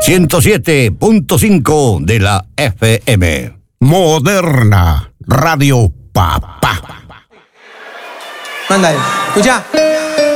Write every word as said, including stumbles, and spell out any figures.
ciento siete punto cinco de la F M. Moderna Radio Papá. Mándale, escucha.